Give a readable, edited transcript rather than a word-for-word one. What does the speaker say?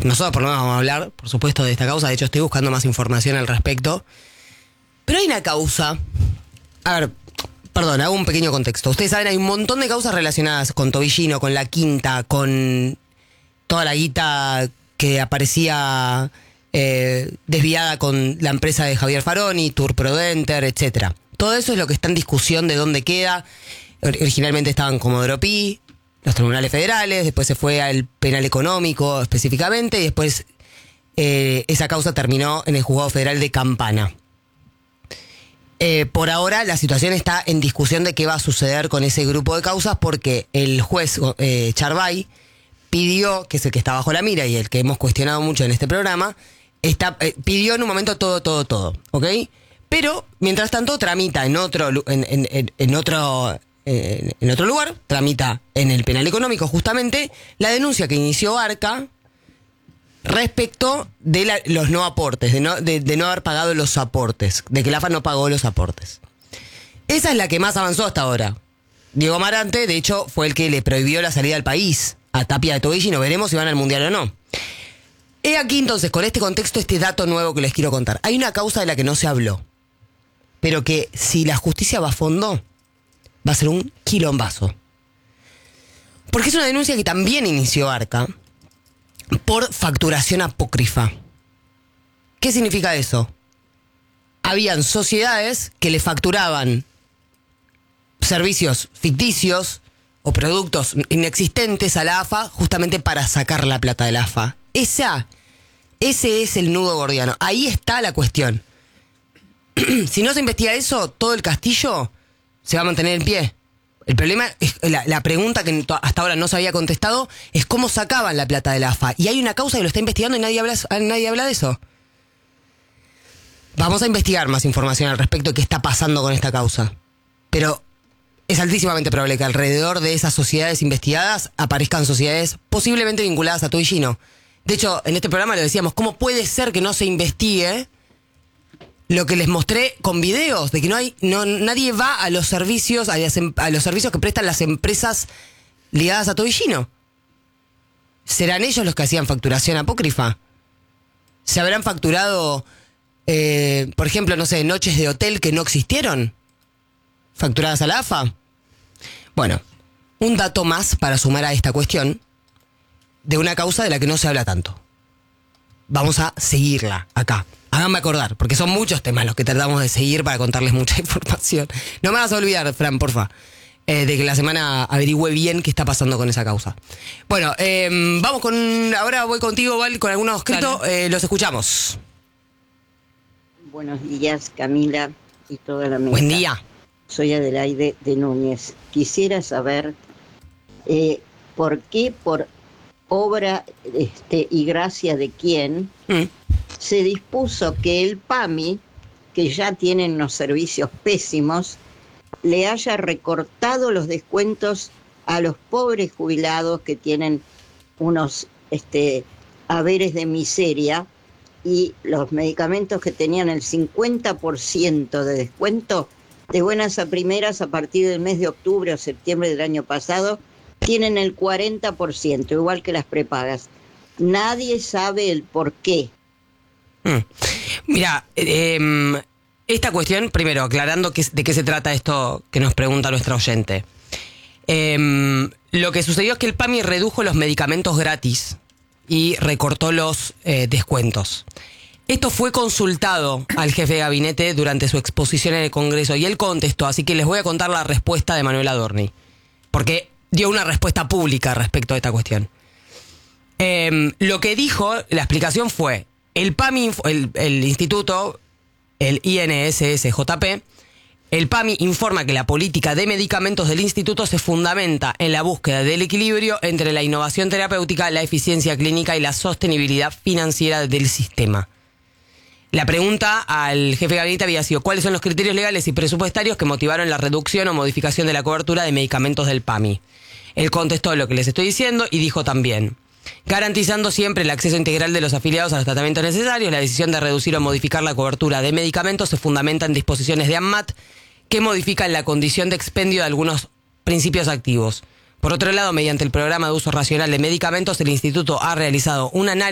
nosotros por lo menos vamos a hablar, por supuesto, de esta causa. De hecho, estoy buscando más información al respecto. Pero hay una causa. A ver, perdón, hago un pequeño contexto. Ustedes saben, hay un montón de causas relacionadas con Tobillino, con La Quinta, con toda la guita que aparecía desviada con la empresa de Javier Faroni, Tour Prodenter, etcétera. Todo eso es lo que está en discusión de dónde queda. Originalmente estaban Comodoro Pi, los tribunales federales, después se fue al penal económico específicamente, y después esa causa terminó en el juzgado federal de Campana. Por ahora la situación está en discusión de qué va a suceder con ese grupo de causas, porque el juez Charbay pidió, que es el que está bajo la mira y el que hemos cuestionado mucho en este programa, pidió en un momento todo, ¿ok? Pero mientras tanto tramita en otro lugar, tramita en el penal económico justamente la denuncia que inició Arca respecto de los no aportes, de no haber pagado los aportes, de que la AFA no pagó los aportes. Esa es la que más avanzó hasta ahora. Diego Amarante, de hecho, fue el que le prohibió la salida al país a Tapia de Tobillino. Veremos si van al Mundial o no. He aquí entonces, con este contexto, este dato nuevo que les quiero contar. Hay una causa de la que no se habló, pero que si la justicia va a fondo, va a ser un quilombazo. Porque es una denuncia que también inició Arca por facturación apócrifa. ¿Qué significa eso? Habían sociedades que le facturaban servicios ficticios o productos inexistentes a la AFA justamente para sacar la plata de la AFA. Ese es el nudo gordiano. Ahí está la cuestión. Si no se investiga eso, todo el castillo se va a mantener en pie. El problema es la pregunta que hasta ahora no se había contestado es cómo sacaban la plata de la AFA. Y hay una causa que lo está investigando y nadie habla de eso. Vamos a investigar más información al respecto de qué está pasando con esta causa. Pero es altísimamente probable que alrededor de esas sociedades investigadas aparezcan sociedades posiblemente vinculadas a Tobillino. De hecho, en este programa lo decíamos, ¿cómo puede ser que no se investigue lo que les mostré con videos? De que nadie va a los servicios, a los servicios que prestan las empresas ligadas a Tobillino. ¿Serán ellos los que hacían facturación apócrifa? ¿Se habrán facturado, por ejemplo, no sé, noches de hotel que no existieron, facturadas a la AFA? Bueno, un dato más para sumar a esta cuestión de una causa de la que no se habla tanto. Vamos a seguirla acá. Háganme acordar, porque son muchos temas los que tratamos de seguir para contarles mucha información. No me vas a olvidar, Fran, porfa, de que la semana averigüe bien qué está pasando con esa causa. Bueno, vamos con... Ahora voy contigo, Val, con algunos escritos. Los escuchamos. Buenos días, Camila y toda la mesa. Buen día. Soy Adelaide de Núñez. Quisiera saber por qué, por obra y gracia de quién, se dispuso que el PAMI, que ya tienen unos servicios pésimos, le haya recortado los descuentos a los pobres jubilados que tienen unos haberes de miseria, y los medicamentos que tenían el 50% de descuento, de buenas a primeras, a partir del mes de octubre o septiembre del año pasado, tienen el 40%, igual que las prepagas. Nadie sabe el por qué. Mira, esta cuestión, primero, aclarando de qué se trata esto que nos pregunta nuestra oyente. Lo que sucedió es que el PAMI redujo los medicamentos gratis y recortó los descuentos. Esto fue consultado al jefe de gabinete durante su exposición en el Congreso y él contestó, así que les voy a contar la respuesta de Manuel Adorni, porque dio una respuesta pública respecto a esta cuestión. Lo que dijo, la explicación fue, el PAMI, el instituto, el INSSJP, el PAMI informa que la política de medicamentos del instituto se fundamenta en la búsqueda del equilibrio entre la innovación terapéutica, la eficiencia clínica y la sostenibilidad financiera del sistema. La pregunta al jefe de gabinete había sido ¿cuáles son los criterios legales y presupuestarios que motivaron la reducción o modificación de la cobertura de medicamentos del PAMI? Él contestó lo que les estoy diciendo y dijo también: garantizando siempre el acceso integral de los afiliados a los tratamientos necesarios, la decisión de reducir o modificar la cobertura de medicamentos se fundamenta en disposiciones de ANMAT que modifican la condición de expendio de algunos principios activos. Por otro lado, mediante el programa de uso racional de medicamentos, el instituto ha realizado un análisis